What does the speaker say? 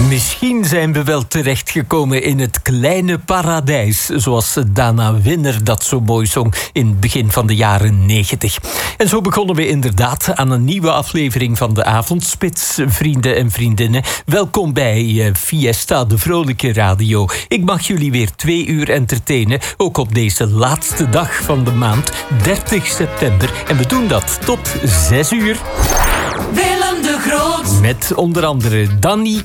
Misschien zijn we wel terechtgekomen in het kleine paradijs, zoals Dana Winner dat zo mooi zong in het begin van de jaren 90. En zo begonnen we inderdaad aan een nieuwe aflevering van de Avondspits, vrienden en vriendinnen. Welkom bij Fiesta, de vrolijke radio. Ik mag jullie weer 2 uur entertainen, ook op deze laatste dag van de maand, 30 september. En we doen dat tot 6 uur. Willem de Groot. Met onder andere Danny,